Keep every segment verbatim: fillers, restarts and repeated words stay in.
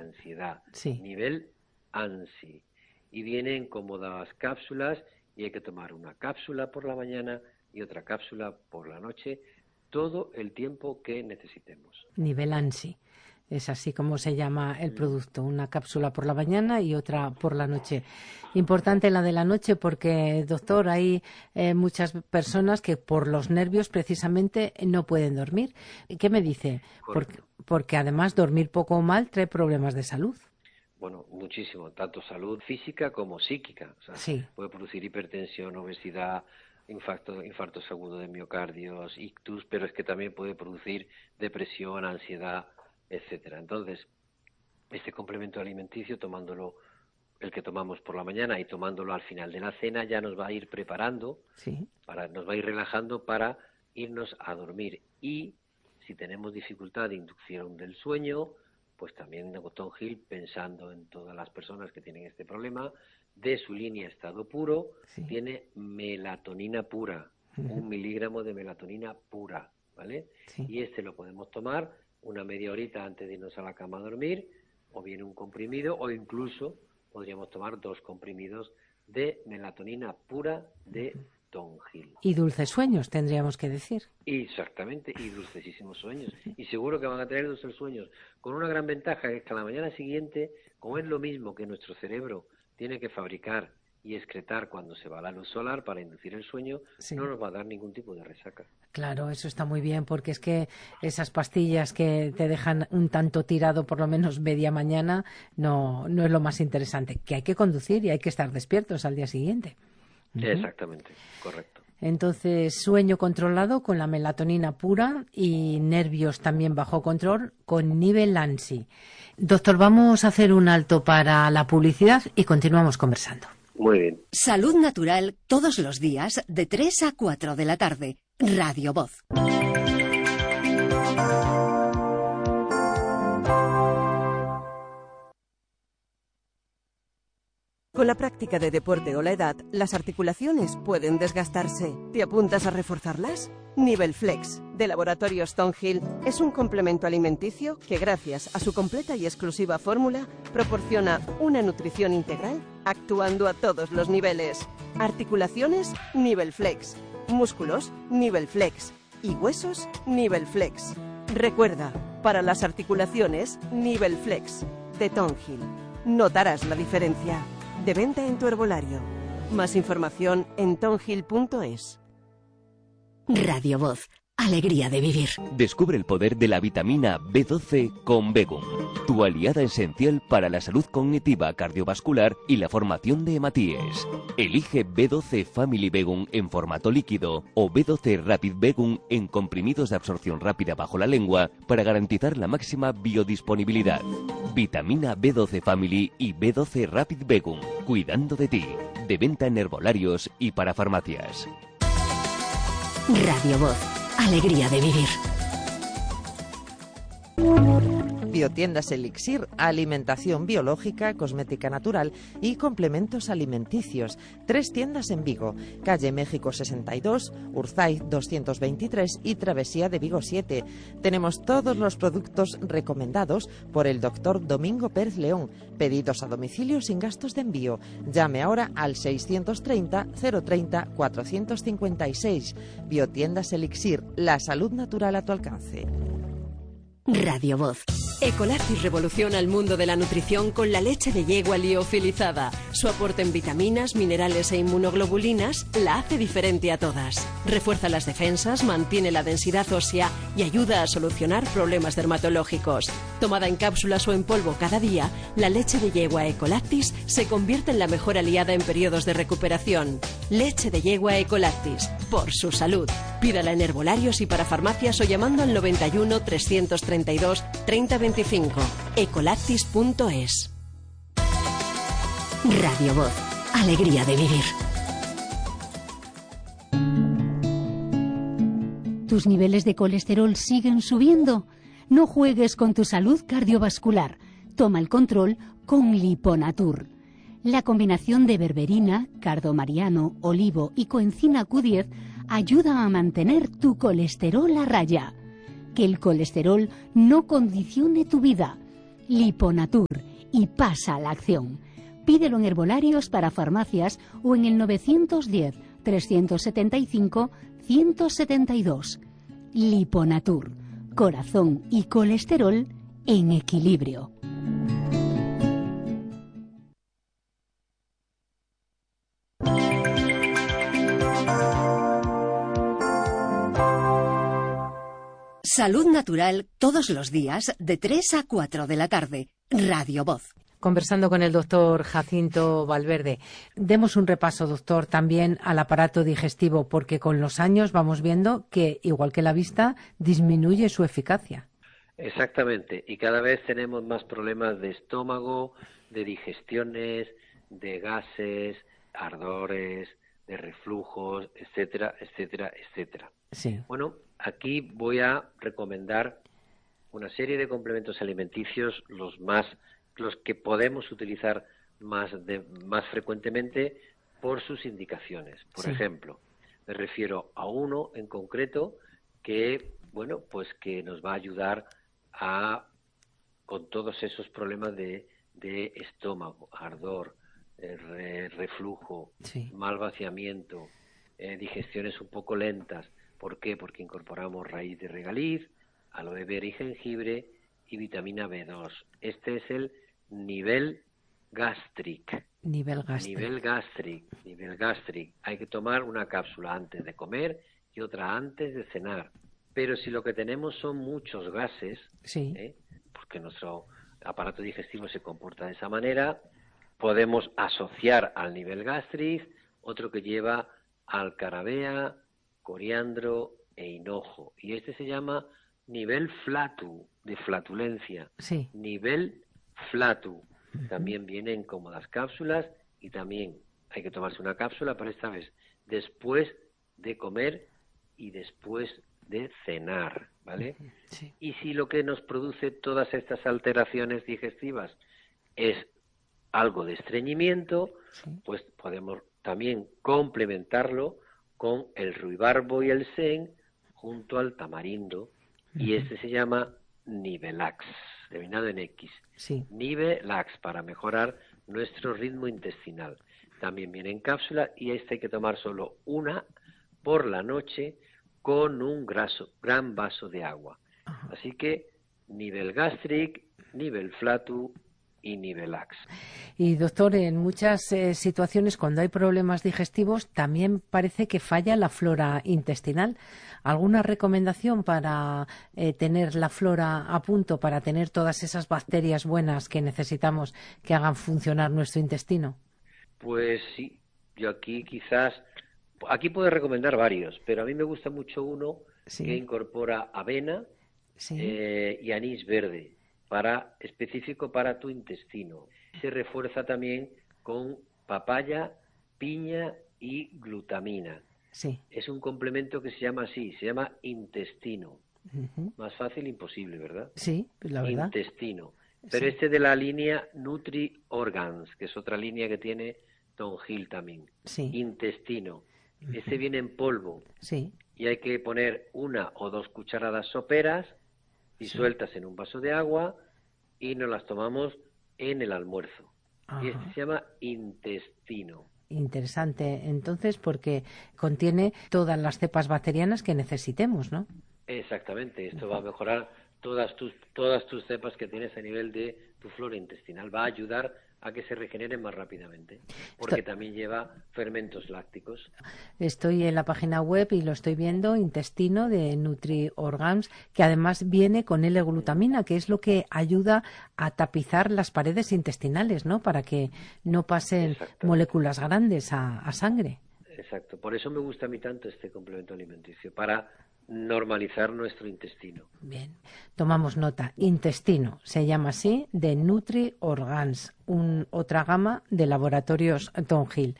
ansiedad, sí. nivel ANSI. Y vienen cómodas cápsulas y hay que tomar una cápsula por la mañana y otra cápsula por la noche, todo el tiempo que necesitemos. Nivel ANSI. Es así como se llama el producto, una cápsula por la mañana y otra por la noche. Importante la de la noche porque, doctor, hay eh, muchas personas que por los nervios precisamente no pueden dormir. ¿Qué me dice? Porque, porque además dormir poco o mal trae problemas de salud. Bueno, muchísimo, tanto salud física como psíquica. O sea, sí. Puede producir hipertensión, obesidad, infarto, infartos agudos de miocardios, ictus, pero es que también puede producir depresión, ansiedad, etcétera. Entonces, este complemento alimenticio, tomándolo el que tomamos por la mañana y tomándolo al final de la cena, ya nos va a ir preparando, sí. para, nos va a ir relajando para irnos a dormir. Y si tenemos dificultad de inducción del sueño, pues también Tom Hill, pensando en todas las personas que tienen este problema, de su línea estado puro, sí. tiene melatonina pura, uh-huh. un miligramo de melatonina pura, ¿vale? Sí. Y este lo podemos tomar una media horita antes de irnos a la cama a dormir, o bien un comprimido, o incluso podríamos tomar dos comprimidos de melatonina pura de Tom Hill. Y dulces sueños, tendríamos que decir. Exactamente, y dulcesísimos sueños. Y seguro que van a tener dulces sueños, con una gran ventaja, que es que a la mañana siguiente, como es lo mismo que nuestro cerebro tiene que fabricar y excretar cuando se va la luz solar para inducir el sueño, sí. no nos va a dar ningún tipo de resaca. Claro, eso está muy bien, porque es que esas pastillas que te dejan un tanto tirado por lo menos media mañana no, no es lo más interesante, que hay que conducir y hay que estar despiertos al día siguiente. Uh-huh. Exactamente, correcto. Entonces, sueño controlado con la melatonina pura y nervios también bajo control con nivel ANSI. Doctor, vamos a hacer un alto para la publicidad y continuamos conversando. Muy bien. Salud Natural todos los días de tres a cuatro de la tarde. Radio Voz. Con la práctica de deporte o la edad, las articulaciones pueden desgastarse. ¿Te apuntas a reforzarlas? Nivel Flex, de Laboratorios Tom Hill, es un complemento alimenticio que, gracias a su completa y exclusiva fórmula, proporciona una nutrición integral actuando a todos los niveles. Articulaciones, Nivel Flex. Músculos, Nivel Flex. Y huesos, Nivel Flex. Recuerda, para las articulaciones, Nivel Flex, de Tom Hill. Notarás la diferencia. De venta en tu herbolario. Más información en tomhill punto es. Radio Voz. Alegría de vivir. Descubre el poder de la vitamina B doce con Begum, tu aliada esencial para la salud cognitiva, cardiovascular y la formación de hematíes. Elige B doce Family Begum en formato líquido o B doce Rapid Begum en comprimidos de absorción rápida bajo la lengua para garantizar la máxima biodisponibilidad. Vitamina B doce Family y B doce Rapid Begum, cuidando de ti. De venta en herbolarios y para farmacias. Radio Voz. Alegría de vivir. Biotiendas Elixir, alimentación biológica, cosmética natural y complementos alimenticios. Tres tiendas en Vigo, calle México sesenta y dos, Urzaiz doscientos veintitrés y Travesía de Vigo siete. Tenemos todos los productos recomendados por el doctor Domingo Pérez León. Pedidos a domicilio sin gastos de envío. Llame ahora al seiscientos treinta, cero treinta, cuatrocientos cincuenta y seis. Biotiendas Elixir, la salud natural a tu alcance. Radio Voz. Ecolactis revoluciona el mundo de la nutrición con la leche de yegua liofilizada. Su aporte en vitaminas, minerales e inmunoglobulinas la hace diferente a todas. Refuerza las defensas, mantiene la densidad ósea y ayuda a solucionar problemas dermatológicos. Tomada en cápsulas o en polvo cada día, la leche de yegua Ecolactis se convierte en la mejor aliada en periodos de recuperación. Leche de yegua Ecolactis, por su salud. Pídala en herbolarios y para farmacias o llamando al noventa y uno, trescientos treinta y dos, treinta veinticinco. ecolactis punto es. Radio Voz. Alegría de vivir. ¿Tus niveles de colesterol siguen subiendo? No juegues con tu salud cardiovascular. Toma el control con Liponatur. La combinación de berberina, cardomariano, olivo y coenzima Q diez ayuda a mantener tu colesterol a raya. Que el colesterol no condicione tu vida. Liponatur, y pasa a la acción. Pídelo en herbolarios para farmacias o en el novecientos diez, trescientos setenta y cinco, ciento setenta y dos. Liponatur, corazón y colesterol en equilibrio. Salud Natural todos los días de tres a cuatro de la tarde. Radio Voz. Conversando con el doctor Jacinto Valverde. Demos un repaso, doctor, también al aparato digestivo, porque con los años vamos viendo que, igual que la vista, disminuye su eficacia. Exactamente, y cada vez tenemos más problemas de estómago, de digestiones, de gases, ardores, de reflujos, etcétera, etcétera, etcétera. Sí. Bueno, aquí voy a recomendar una serie de complementos alimenticios, los más los que podemos utilizar más de, más frecuentemente por sus indicaciones. Por sí. ejemplo, me refiero a uno en concreto que, bueno, pues que nos va a ayudar a con todos esos problemas de, de estómago, ardor, eh, re, reflujo, sí. mal vaciamiento, eh, digestiones un poco lentas. ¿Por qué? Porque incorporamos raíz de regaliz, aloe vera y jengibre y vitamina B dos. Este es el nivel gastric. Nivel gastric. Nivel gastric. Nivel gastric. Hay que tomar una cápsula antes de comer y otra antes de cenar. Pero si lo que tenemos son muchos gases, sí. ¿eh? porque nuestro aparato digestivo se comporta de esa manera, podemos asociar al nivel gastric otro que lleva alcarabea, coriandro e hinojo. Y este se llama nivel flatu, de flatulencia. Sí. Nivel flatu. También viene en cómodas cápsulas y también hay que tomarse una cápsula, pero esta vez después de comer y después de cenar, ¿vale? Sí. Y si lo que nos produce todas estas alteraciones digestivas es algo de estreñimiento, sí. pues podemos también complementarlo con el ruibarbo y el sen junto al tamarindo, uh-huh. y este se llama Nivelax, terminado en X. Sí. Nivelax, para mejorar nuestro ritmo intestinal. También viene en cápsula y este hay que tomar solo una por la noche con un graso, gran vaso de agua. Uh-huh. Así que nivel gastric, nivel flatu y Nivelax. Y doctor, en muchas eh, situaciones cuando hay problemas digestivos también parece que falla la flora intestinal. ¿Alguna recomendación para eh, tener la flora a punto, para tener todas esas bacterias buenas que necesitamos que hagan funcionar nuestro intestino? Pues sí, yo aquí quizás, aquí puedo recomendar varios, pero a mí me gusta mucho uno sí. que incorpora avena sí. eh, y anís verde. Para, específico para tu intestino. Se refuerza también con papaya, piña y glutamina. Sí. Es un complemento que se llama así, se llama intestino. Uh-huh. Más fácil imposible, ¿verdad? Sí, la verdad. Intestino. Pero sí. este de la línea Nutri Organs, que es otra línea que tiene Tonghil también. Sí. Intestino. Uh-huh. Este viene en polvo. Sí. Y hay que poner una o dos cucharadas soperas disueltas sí. en un vaso de agua y nos las tomamos en el almuerzo. Ajá. Y este se llama intestino. Interesante, entonces, porque contiene todas las cepas bacterianas que necesitemos, ¿no? Exactamente, esto va a mejorar todas tus, todas tus cepas que tienes a nivel de tu flora intestinal. Va a ayudar a que se regeneren más rápidamente, porque estoy, también lleva fermentos lácticos. Estoy en la página web y lo estoy viendo, intestino de NutriOrgans, que además viene con L-glutamina, que es lo que ayuda a tapizar las paredes intestinales, ¿no? Para que no pasen moléculas grandes a, a sangre. Exacto, por eso me gusta a mí tanto este complemento alimenticio, para normalizar nuestro intestino. Bien, tomamos nota. Intestino, se llama así, de NutriOrgans, un, otra gama de laboratorios Tonghil.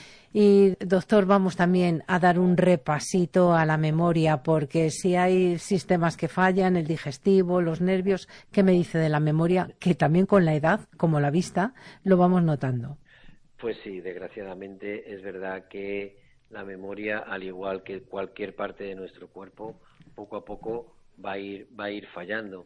Y, doctor, vamos también a dar un repasito a la memoria, porque si hay sistemas que fallan, el digestivo, los nervios, ¿qué me dice de la memoria? Que también con la edad, como la vista, lo vamos notando. Pues sí, desgraciadamente es verdad que la memoria, al igual que cualquier parte de nuestro cuerpo, poco a poco va a ir, va a ir fallando.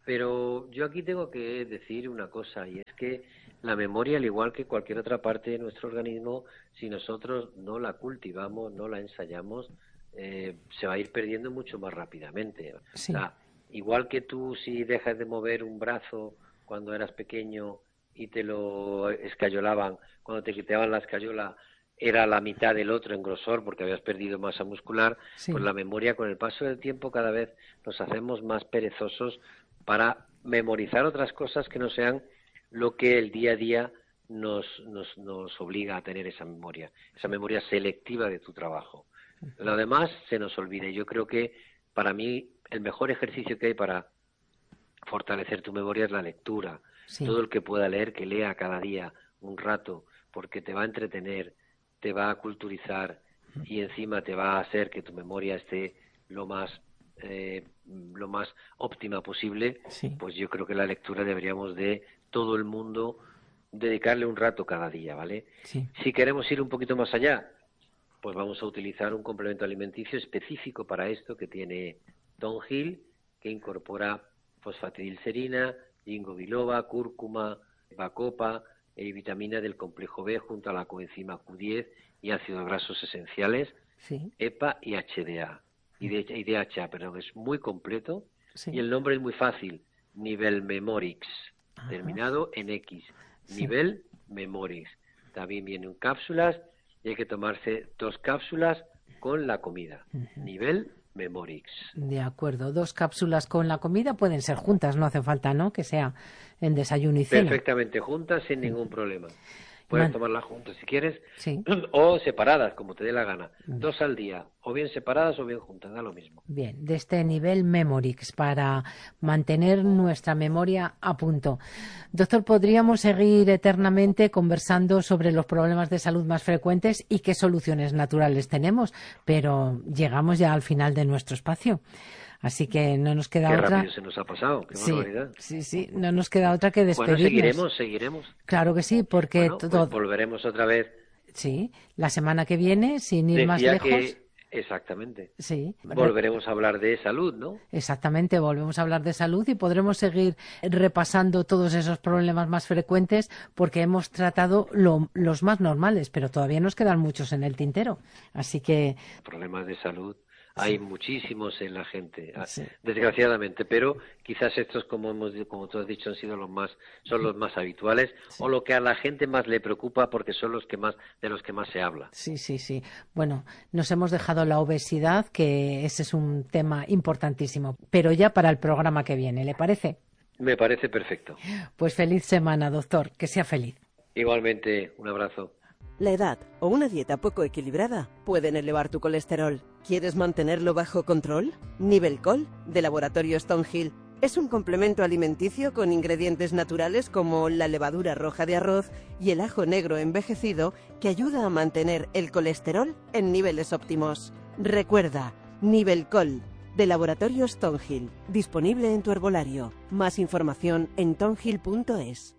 Pero yo aquí tengo que decir una cosa, y es que la memoria, al igual que cualquier otra parte de nuestro organismo, si nosotros no la cultivamos, no la ensayamos, eh, se va a ir perdiendo mucho más rápidamente. Sí. O sea, igual que tú, si dejas de mover un brazo cuando eras pequeño y te lo escayolaban, cuando te quitaban la escayola era la mitad del otro en grosor porque habías perdido masa muscular, sí. Pues la memoria, con el paso del tiempo, cada vez nos hacemos más perezosos para memorizar otras cosas que no sean lo que el día a día nos, nos, nos obliga a tener esa memoria, esa memoria selectiva de tu trabajo. Lo demás se nos olvida, y yo creo que para mí el mejor ejercicio que hay para fortalecer tu memoria es la lectura. Sí. Todo el que pueda leer, que lea cada día un rato, porque te va a entretener, te va a culturizar y encima te va a hacer que tu memoria esté lo más eh, lo más óptima posible. Sí. Pues yo creo que la lectura deberíamos de todo el mundo dedicarle un rato cada día, ¿vale? Sí. Si queremos ir un poquito más allá, pues vamos a utilizar un complemento alimenticio específico para esto que tiene Tonghil, que incorpora fosfatidilcerina, ginkgo biloba, cúrcuma, bacopa y vitamina del complejo B junto a la coenzima Q diez y ácidos grasos esenciales, sí. E P A y H D A, y D H A, perdón, es muy completo, sí. Y el nombre es muy fácil, Nivel Memorix, ajá. Terminado en X, sí. Nivel Memorix. También vienen cápsulas y hay que tomarse dos cápsulas con la comida, uh-huh. Nivel Memorix. De acuerdo, dos cápsulas con la comida pueden ser juntas, no hace falta, ¿no?, que sea en desayuno y cena. Perfectamente juntas, sin ningún problema. Puedes Man... tomarlas juntas si quieres, sí. O separadas, como te dé la gana. Dos al día, o bien separadas o bien juntas, da lo mismo. Bien, de este nivel Memorix, para mantener nuestra memoria a punto. Doctor, podríamos seguir eternamente conversando sobre los problemas de salud más frecuentes y qué soluciones naturales tenemos, pero llegamos ya al final de nuestro espacio. Así que no nos queda qué otra. Qué rápido se nos ha pasado, qué sí, barbaridad. Sí, sí, no nos queda otra que despedirnos. Bueno, seguiremos, seguiremos. Claro que sí, porque bueno, todo. Pues volveremos otra vez. Sí, la semana que viene, sin ir Decía más lejos. Que... Exactamente. Sí. Volveremos a hablar de salud, ¿no? Exactamente, volvemos a hablar de salud y podremos seguir repasando todos esos problemas más frecuentes porque hemos tratado lo, los más normales, pero todavía nos quedan muchos en el tintero. Así que... Problemas de salud. Hay sí. muchísimos en la gente, sí. desgraciadamente, pero quizás estos, como hemos, como tú has dicho, han sido los más, son los más habituales, sí. O lo que a la gente más le preocupa porque son los que más, de los que más se habla. Sí, sí, sí. Bueno, nos hemos dejado la obesidad, que ese es un tema importantísimo, pero ya para el programa que viene, ¿le parece? Me parece perfecto. Pues feliz semana, doctor, que sea feliz. Igualmente, un abrazo. La edad o una dieta poco equilibrada pueden elevar tu colesterol. ¿Quieres mantenerlo bajo control? Nivelcol, de Laboratorios Tonghil, es un complemento alimenticio con ingredientes naturales como la levadura roja de arroz y el ajo negro envejecido que ayuda a mantener el colesterol en niveles óptimos. Recuerda, Nivelcol, de Laboratorios Tonghil, disponible en tu herbolario. Más información en tonghil punto es.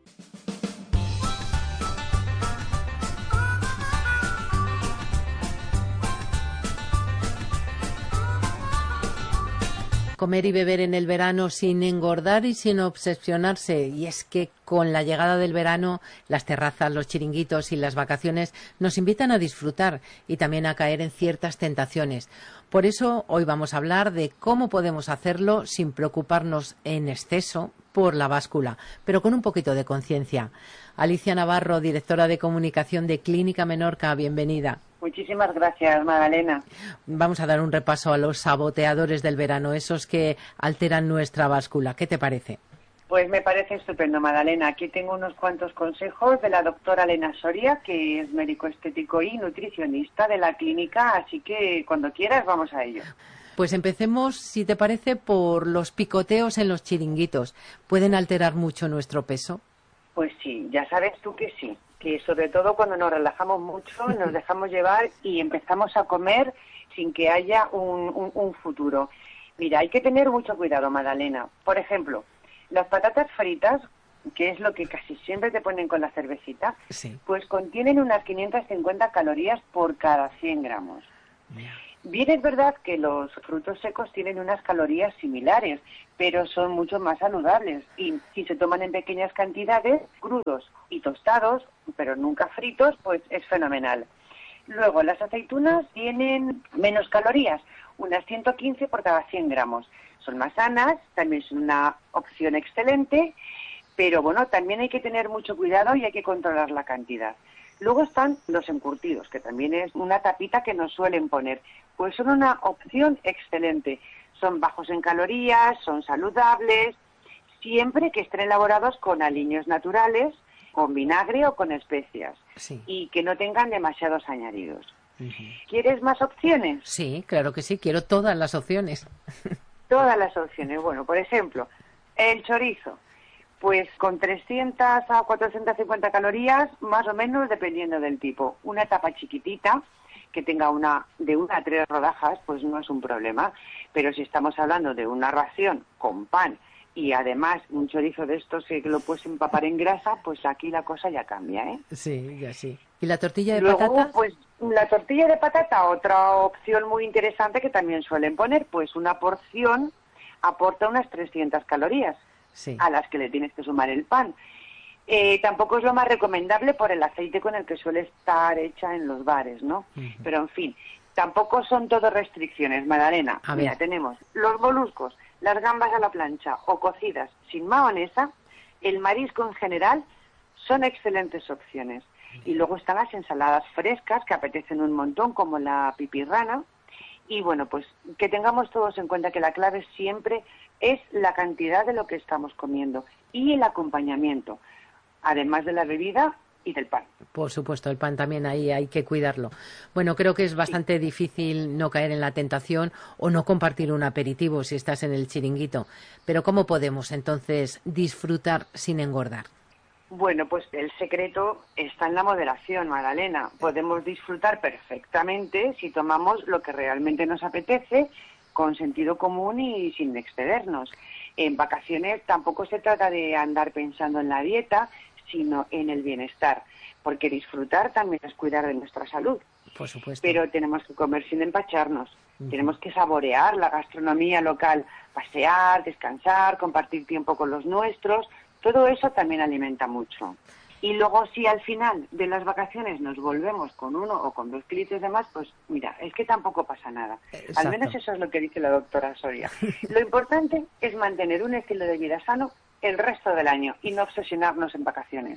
Comer y beber en el verano sin engordar y sin obsesionarse. Y es que con la llegada del verano, las terrazas, los chiringuitos y las vacaciones nos invitan a disfrutar y también a caer en ciertas tentaciones. Por eso hoy vamos a hablar de cómo podemos hacerlo sin preocuparnos en exceso por la báscula, pero con un poquito de conciencia. Alicia Navarro, directora de comunicación de Clínica Menorca, bienvenida. Muchísimas gracias, Magdalena. Vamos a dar un repaso a los saboteadores del verano, esos que alteran nuestra báscula. ¿Qué te parece? Pues me parece estupendo, Magdalena. Aquí tengo unos cuantos consejos de la doctora Elena Soria, que es médico estético y nutricionista de la clínica, así que cuando quieras vamos a ello. Pues empecemos, si te parece, por los picoteos en los chiringuitos. ¿Pueden alterar mucho nuestro peso? Pues sí, ya sabes tú que sí. Que sobre todo cuando nos relajamos mucho, nos dejamos llevar y empezamos a comer sin que haya un, un, un futuro. Mira, hay que tener mucho cuidado, Magdalena. Por ejemplo, las patatas fritas, que es lo que casi siempre te ponen con la cervecita, sí. Pues contienen unas quinientas cincuenta calorías por cada cien gramos. Yeah. Bien, es verdad que los frutos secos tienen unas calorías similares, pero son mucho más saludables y si se toman en pequeñas cantidades, crudos y tostados, pero nunca fritos, pues es fenomenal. Luego, las aceitunas tienen menos calorías, unas ciento quince por cada cien gramos. Son más sanas, también es una opción excelente, pero bueno, también hay que tener mucho cuidado y hay que controlar la cantidad. Luego están los encurtidos, que también es una tapita que nos suelen poner. Pues son una opción excelente. Son bajos en calorías, son saludables, siempre que estén elaborados con aliños naturales, con vinagre o con especias, sí, y que no tengan demasiados añadidos. Uh-huh. ¿Quieres más opciones? Sí, claro que sí, quiero todas las opciones. Todas las opciones. Bueno, por ejemplo, el chorizo, pues con trescientas a cuatrocientas cincuenta calorías, más o menos, dependiendo del tipo. Una tapa chiquitita, que tenga una de una a tres rodajas, pues no es un problema. Pero si estamos hablando de una ración con pan y además un chorizo de estos que lo puedes empapar en grasa, pues aquí la cosa ya cambia, ¿eh? Sí, ya sí. ¿Y la tortilla de Luego, patata? Pues la tortilla de patata, otra opción muy interesante que también suelen poner, pues una porción aporta unas trescientas calorías, sí, a las que le tienes que sumar el pan. Eh, tampoco es lo más recomendable por el aceite con el que suele estar hecha en los bares, ¿no? Uh-huh. Pero en fin, tampoco son todo restricciones, Magdalena. A Mira, ver. Tenemos los moluscos, las gambas a la plancha o cocidas sin mahonesa, el marisco en general, son excelentes opciones. Y luego están las ensaladas frescas que apetecen un montón, como la pipirrana. Y bueno, pues que tengamos todos en cuenta que la clave siempre es la cantidad de lo que estamos comiendo y el acompañamiento, además de la bebida y del pan. Por supuesto, el pan también ahí hay que cuidarlo. Bueno, creo que es bastante sí. difícil no caer en la tentación o no compartir un aperitivo si estás en el chiringuito. Pero ¿cómo podemos entonces disfrutar sin engordar? Bueno, pues el secreto está en la moderación, Magdalena. Podemos disfrutar perfectamente si tomamos lo que realmente nos apetece, con sentido común y sin excedernos. En vacaciones tampoco se trata de andar pensando en la dieta, sino en el bienestar, porque disfrutar también es cuidar de nuestra salud. Por supuesto. Pero tenemos que comer sin empacharnos, uh-huh. tenemos que saborear la gastronomía local, pasear, descansar, compartir tiempo con los nuestros, todo eso también alimenta mucho. Y luego si al final de las vacaciones nos volvemos con uno o con dos kilitos de más, pues mira, es que tampoco pasa nada. Exacto. Al menos eso es lo que dice la doctora Soria. Lo importante es mantener un estilo de vida sano el resto del año y no obsesionarnos en vacaciones.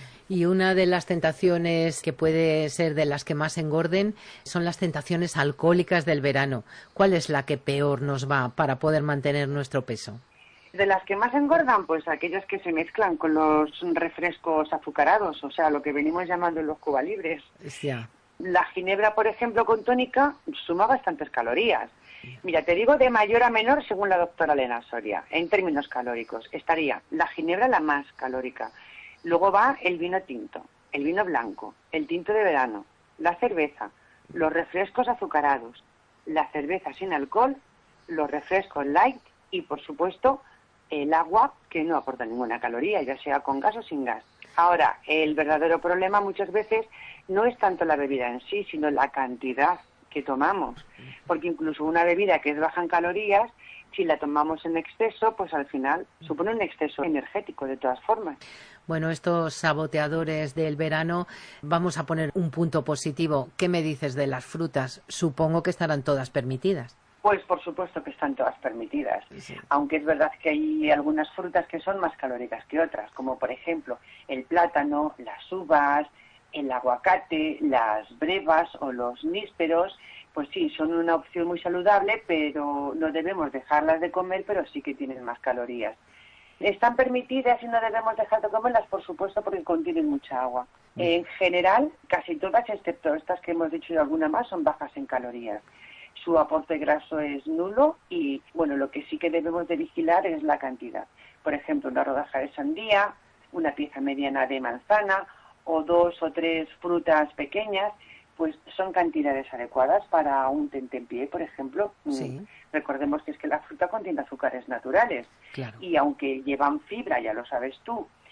Y una de las tentaciones que puede ser de las que más engorden son las tentaciones alcohólicas del verano. ¿Cuál es la que peor nos va para poder mantener nuestro peso? De las que más engordan, pues aquellas que se mezclan con los refrescos azucarados, o sea, lo que venimos llamando los cubalibres. Yeah. La ginebra, por ejemplo, con tónica, suma bastantes calorías. Mira, te digo de mayor a menor según la doctora Elena Soria, en términos calóricos. Estaría la ginebra la más calórica. Luego va el vino tinto, el vino blanco, el tinto de verano, la cerveza, los refrescos azucarados, la cerveza sin alcohol, los refrescos light y, por supuesto, el agua que no aporta ninguna caloría, ya sea con gas o sin gas. Ahora, el verdadero problema muchas veces no es tanto la bebida en sí, sino la cantidad que tomamos. Porque incluso una bebida que es baja en calorías, si la tomamos en exceso, pues al final supone un exceso energético de todas formas. Bueno, estos saboteadores del verano, vamos a poner un punto positivo. ¿Qué me dices de las frutas? Supongo que estarán todas permitidas. Pues por supuesto que están todas permitidas, sí. Aunque es verdad que hay algunas frutas que son más calóricas que otras, como por ejemplo el plátano, las uvas, el aguacate, las brevas o los nísperos, pues sí, son una opción muy saludable, pero no debemos dejarlas de comer, pero sí que tienen más calorías. Están permitidas y no debemos dejar de comerlas, por supuesto, porque contienen mucha agua. En general, casi todas, excepto estas que hemos dicho y alguna más, son bajas en calorías. Su aporte graso es nulo y, bueno, lo que sí que debemos de vigilar es la cantidad. Por ejemplo, una rodaja de sandía, una pieza mediana de manzana o dos o tres frutas pequeñas, pues son cantidades adecuadas para un tentempié, por ejemplo. Sí. Recordemos que es que la fruta contiene azúcares naturales. Claro. Y aunque llevan fibra, ya lo sabes tú,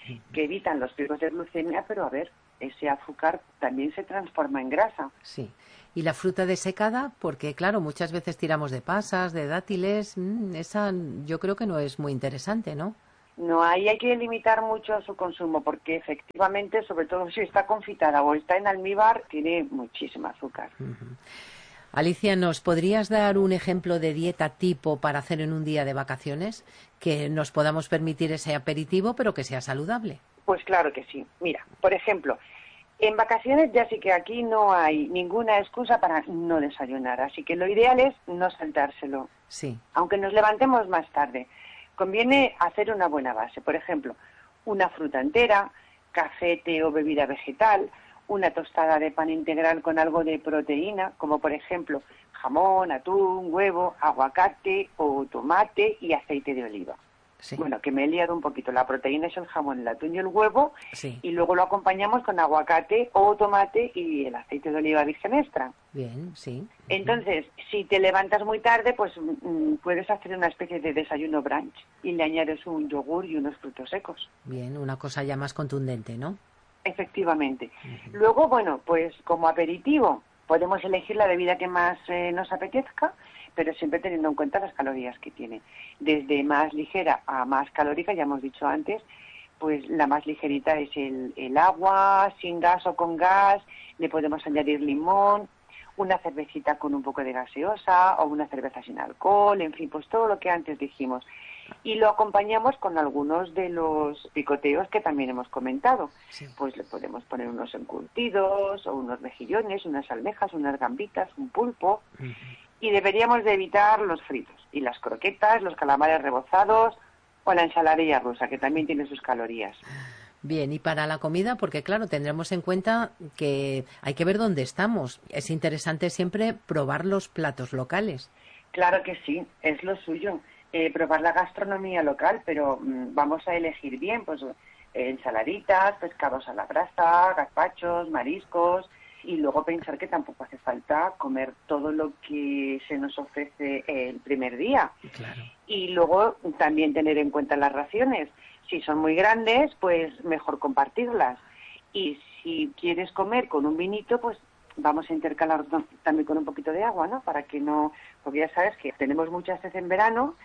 que evitan los picos de glucemia, pero a ver, ese azúcar también se transforma en grasa. Sí. Y la fruta desecada, porque claro, muchas veces tiramos de pasas, de dátiles, mmm, esa yo creo que no es muy interesante, ¿no? No, ahí hay que limitar mucho su consumo, porque efectivamente, sobre todo si está confitada o está en almíbar, tiene muchísimo azúcar. Uh-huh. Alicia, ¿nos podrías dar un ejemplo de dieta tipo para hacer en un día de vacaciones? Que nos podamos permitir ese aperitivo, pero que sea saludable. Pues claro que sí. Mira, por ejemplo, en vacaciones ya sí que aquí no hay ninguna excusa para no desayunar, así que lo ideal es no saltárselo. Sí. Aunque nos levantemos más tarde, conviene hacer una buena base. Por ejemplo, una fruta entera, café, té o bebida vegetal, una tostada de pan integral con algo de proteína, como por ejemplo jamón, atún, huevo, aguacate o tomate y aceite de oliva. Sí. Bueno, que me he liado un poquito. La proteína es el jamón, el atún y el huevo, sí. Y luego lo acompañamos con aguacate o tomate y el aceite de oliva virgen extra. Bien, sí. Entonces, si te levantas muy tarde, pues mm, puedes hacer una especie de desayuno brunch y le añades un yogur y unos frutos secos. Bien, una cosa ya más contundente, ¿no? Efectivamente. Uh-huh. Luego, bueno, pues como aperitivo podemos elegir la bebida que más eh, nos apetezca, pero siempre teniendo en cuenta las calorías que tiene. Desde más ligera a más calórica, ya hemos dicho antes, pues la más ligerita es el, el agua, sin gas o con gas, le podemos añadir limón, una cervecita con un poco de gaseosa o una cerveza sin alcohol, en fin, pues todo lo que antes dijimos. Y lo acompañamos con algunos de los picoteos que también hemos comentado. Sí. Pues le podemos poner unos encurtidos o unos mejillones, unas almejas, unas gambitas, un pulpo. Uh-huh. Y deberíamos de evitar los fritos y las croquetas, los calamares rebozados o la ensaladilla rusa, que también tiene sus calorías. Bien, y para la comida, porque claro, tendremos en cuenta que hay que ver dónde estamos. Es interesante siempre probar los platos locales. Claro que sí, es lo suyo. Eh, probar la gastronomía local, pero mmm, vamos a elegir bien, pues eh, ensaladitas, pescados a la brasa, gazpachos, mariscos, y luego pensar que tampoco hace falta comer todo lo que se nos ofrece el primer día. Claro. Y luego también tener en cuenta las raciones. Si son muy grandes, pues mejor compartirlas. Y si quieres comer con un vinito, pues vamos a intercalar también con un poquito de agua, ¿no? Para que no, porque ya sabes que tenemos mucha sed en verano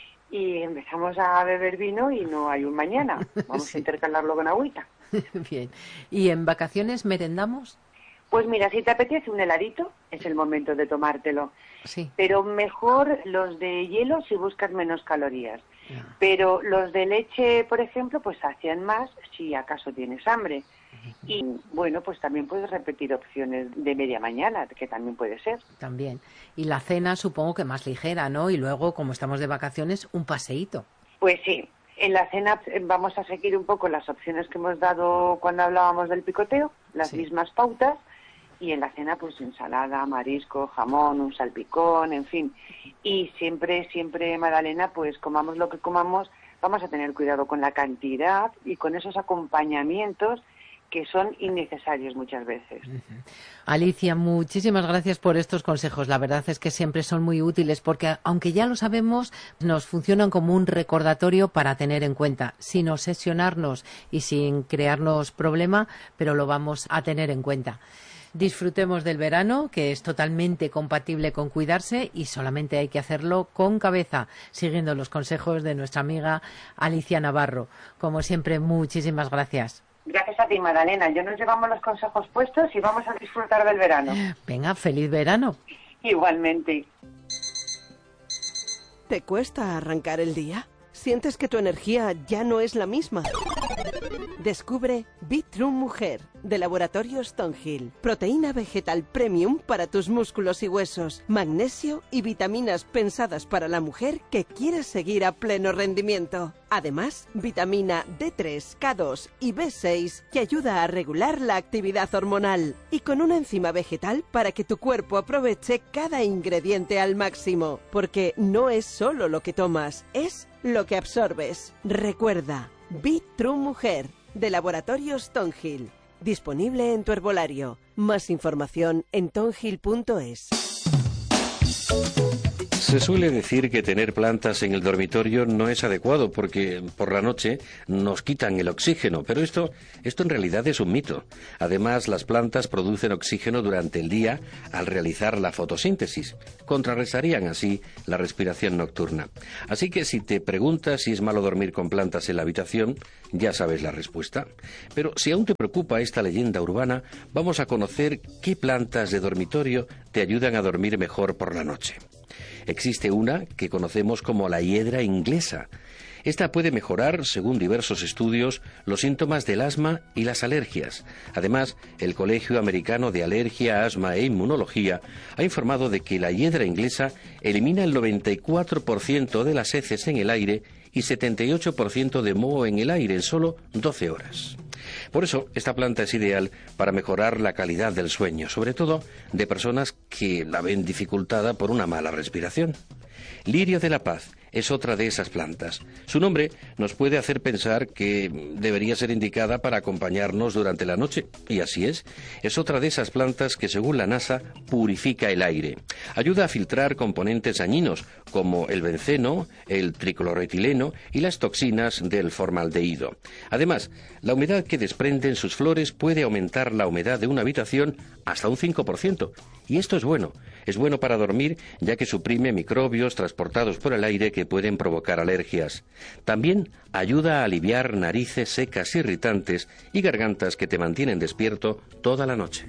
y empezamos a beber vino y no hay un mañana. Vamos sí. a intercalarlo con agüita. Bien. ¿Y en vacaciones merendamos? Pues mira, si te apetece un heladito, es el momento de tomártelo. Sí. Pero mejor los de hielo si buscas menos calorías. Yeah. Pero los de leche, por ejemplo, pues sacian más si acaso tienes hambre. Uh-huh. Y bueno, pues también puedes repetir opciones de media mañana, que también puede ser. También. Y la cena supongo que más ligera, ¿no? Y luego, como estamos de vacaciones, un paseíto. Pues sí. En la cena vamos a seguir un poco las opciones que hemos dado cuando hablábamos del picoteo, las sí. mismas pautas. Y en la cena, pues ensalada, marisco, jamón, un salpicón, en fin. Y siempre, siempre, Magdalena, pues comamos lo que comamos, vamos a tener cuidado con la cantidad y con esos acompañamientos que son innecesarios muchas veces. Uh-huh. Alicia, muchísimas gracias por estos consejos. La verdad es que siempre son muy útiles porque, aunque ya lo sabemos, nos funcionan como un recordatorio para tener en cuenta, sin obsesionarnos y sin crearnos problema, pero lo vamos a tener en cuenta. Disfrutemos del verano, que es totalmente compatible con cuidarse y solamente hay que hacerlo con cabeza, siguiendo los consejos de nuestra amiga Alicia Navarro. Como siempre, muchísimas gracias. Gracias a ti, Magdalena. Yo nos llevamos los consejos puestos y vamos a disfrutar del verano. Venga, feliz verano. Igualmente. ¿Te cuesta arrancar el día? ¿Sientes que tu energía ya no es la misma? Descubre Bitrun Mujer, de Laboratorio Stonehill. Proteína vegetal premium para tus músculos y huesos. Magnesio y vitaminas pensadas para la mujer que quiere seguir a pleno rendimiento. Además, vitamina D tres, K dos y B seis que ayuda a regular la actividad hormonal. Y con una enzima vegetal para que tu cuerpo aproveche cada ingrediente al máximo. Porque no es solo lo que tomas, es lo que absorbes. Recuerda, Bitrun Mujer, de Laboratorio Stonehill. Disponible en tu herbolario. Más información en tonhill punto es. Se suele decir que tener plantas en el dormitorio no es adecuado porque por la noche nos quitan el oxígeno, pero esto, esto en realidad es un mito. Además, las plantas producen oxígeno durante el día al realizar la fotosíntesis. Contrarrestarían así la respiración nocturna. Así que si te preguntas si es malo dormir con plantas en la habitación, ya sabes la respuesta. Pero si aún te preocupa esta leyenda urbana, vamos a conocer qué plantas de dormitorio te ayudan a dormir mejor por la noche. Existe una que conocemos como la hiedra inglesa. Esta puede mejorar, según diversos estudios, los síntomas del asma y las alergias. Además, el Colegio Americano de Alergia, Asma e Inmunología ha informado de que la hiedra inglesa elimina el noventa y cuatro por ciento de las heces en el aire y setenta y ocho por ciento de moho en el aire en solo doce horas. Por eso, esta planta es ideal para mejorar la calidad del sueño, sobre todo de personas que la ven dificultada por una mala respiración. Lirio de la Paz es otra de esas plantas. Su nombre nos puede hacer pensar que debería ser indicada para acompañarnos durante la noche, y así es. Es otra de esas plantas que, según la NASA, purifica el aire. Ayuda a filtrar componentes dañinos, como el benceno, el tricloroetileno y las toxinas del formaldehído. Además, la humedad que desprenden sus flores puede aumentar la humedad de una habitación hasta un cinco por ciento. Y esto es bueno. Es bueno para dormir, ya que suprime microbios transportados por el aire que pueden provocar alergias. También ayuda a aliviar narices secas irritantes y gargantas que te mantienen despierto toda la noche.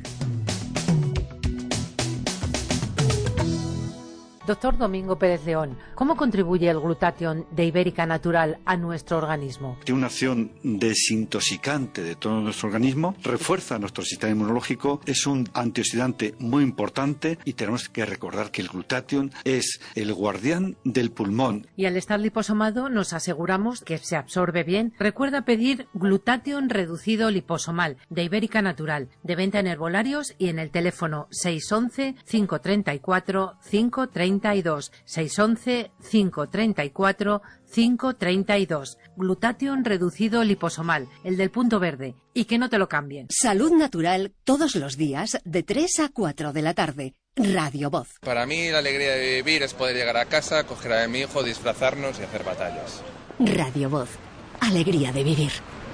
Doctor Domingo Pérez León, ¿cómo contribuye el glutatión de Ibérica Natural a nuestro organismo? Tiene una acción desintoxicante de todo nuestro organismo, refuerza nuestro sistema inmunológico, es un antioxidante muy importante y tenemos que recordar que el glutatión es el guardián del pulmón. Y al estar liposomado nos aseguramos que se absorbe bien. Recuerda pedir glutatión reducido liposomal de Ibérica Natural, de venta en herbolarios y en el teléfono seis once, cinco treinta y cuatro, cinco treinta y dos, seis once, cinco treinta y cuatro, cinco treinta y dos. Glutatión reducido liposomal, el del punto verde, y que no te lo cambien. Salud Natural todos los días de tres a cuatro de la tarde. Radio Voz. Para mí la alegría de vivir es poder llegar a casa, coger a mi hijo, disfrazarnos y hacer batallas. Radio Voz. Alegría de vivir.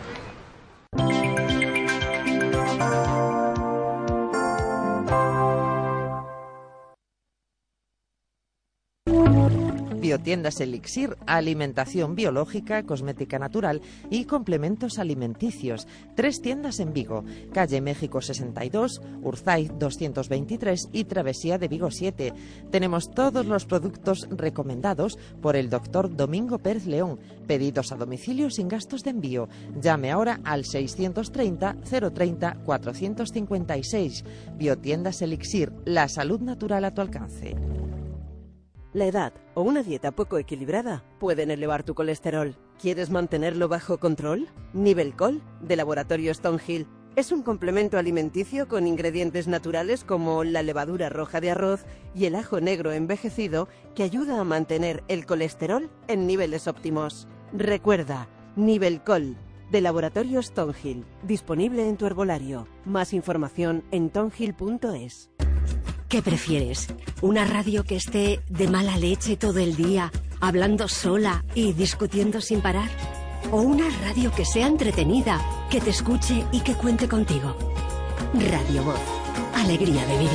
Biotiendas Elixir, alimentación biológica, cosmética natural y complementos alimenticios. Tres tiendas en Vigo, calle México sesenta y dos, Urzaiz doscientos veintitrés y Travesía de Vigo siete. Tenemos todos los productos recomendados por el doctor Domingo Pérez León. Pedidos a domicilio sin gastos de envío. Llame ahora al seiscientos treinta, cero treinta, cuatrocientos cincuenta y seis. Biotiendas Elixir, la salud natural a tu alcance. La edad o una dieta poco equilibrada pueden elevar tu colesterol. ¿Quieres mantenerlo bajo control? Nivelcol, de Laboratorio Stonehill, es un complemento alimenticio con ingredientes naturales como la levadura roja de arroz y el ajo negro envejecido que ayuda a mantener el colesterol en niveles óptimos. Recuerda, Nivelcol, de Laboratorio Stonehill, disponible en tu herbolario. Más información en tonhill punto es. ¿Qué prefieres? ¿Una radio que esté de mala leche todo el día, hablando sola y discutiendo sin parar? ¿O una radio que sea entretenida, que te escuche y que cuente contigo? Radio Voz. Alegría de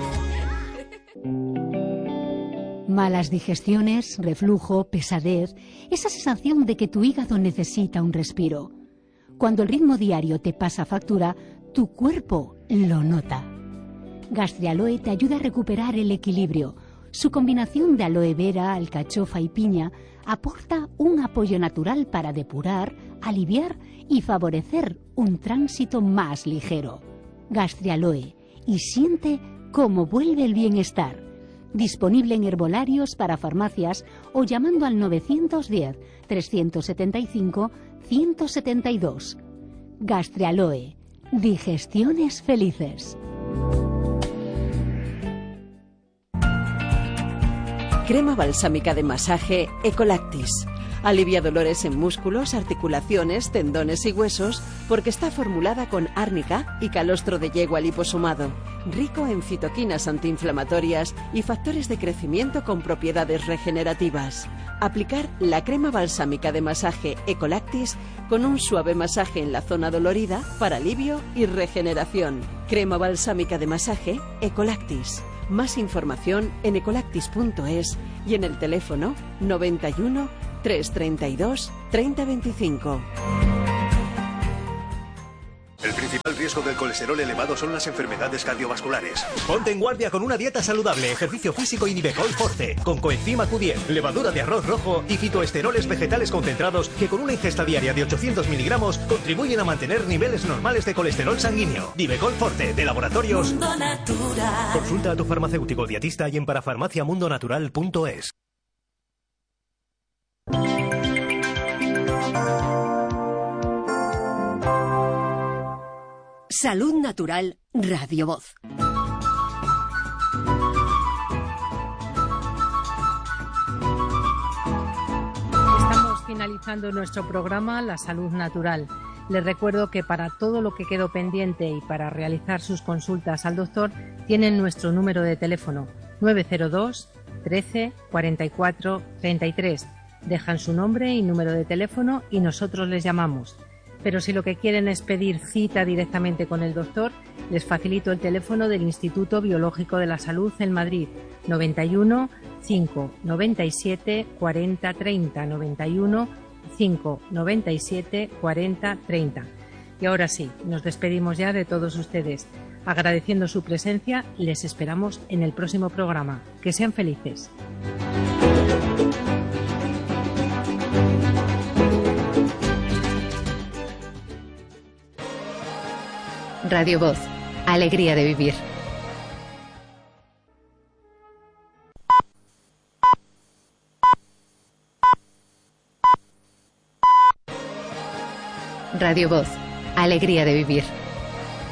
vivir. Malas digestiones, reflujo, pesadez, esa sensación de que tu hígado necesita un respiro. Cuando el ritmo diario te pasa factura, tu cuerpo lo nota. Gastrialoe te ayuda a recuperar el equilibrio. Su combinación de aloe vera, alcachofa y piña aporta un apoyo natural para depurar, aliviar y favorecer un tránsito más ligero. Gastrialoe, y siente cómo vuelve el bienestar. Disponible en herbolarios para farmacias o llamando al novecientos diez, trescientos setenta y cinco, ciento setenta y dos. Gastrialoe, digestiones felices. Crema balsámica de masaje Ecolactis. Alivia dolores en músculos, articulaciones, tendones y huesos porque está formulada con árnica y calostro de yegua liposomado, rico en citoquinas antiinflamatorias y factores de crecimiento con propiedades regenerativas. Aplicar la crema balsámica de masaje Ecolactis con un suave masaje en la zona dolorida para alivio y regeneración. Crema balsámica de masaje Ecolactis. Más información en ecolactis punto es y en el teléfono noventa y uno, trescientos treinta y dos, treinta veinticinco. El principal riesgo del colesterol elevado son las enfermedades cardiovasculares. Ponte en guardia con una dieta saludable, ejercicio físico y Nivecol Forte, con coenzima Q diez, levadura de arroz rojo y fitoesteroles vegetales concentrados que con una ingesta diaria de ochocientos miligramos contribuyen a mantener niveles normales de colesterol sanguíneo. Nivecol Forte, de Laboratorios Mundo Natural. Consulta a tu farmacéutico dietista y en parafarmaciamundonatural punto es. Salud Natural, Radio Voz. Estamos finalizando nuestro programa La Salud Natural. Les recuerdo que para todo lo que quedó pendiente y para realizar sus consultas al doctor tienen nuestro número de teléfono nueve cero dos, trece, cuarenta y cuatro, treinta y tres. Dejan su nombre y número de teléfono y nosotros les llamamos. Pero si lo que quieren es pedir cita directamente con el doctor, les facilito el teléfono del Instituto Biológico de la Salud en Madrid, noventa y uno, cinco, noventa y siete, cuarenta, treinta, noventa y uno, cinco, noventa y siete, cuarenta, treinta. Y ahora sí, nos despedimos ya de todos ustedes. Agradeciendo su presencia, les esperamos en el próximo programa. Que sean felices. Radio Voz, alegría de vivir. Radio Voz, alegría de vivir.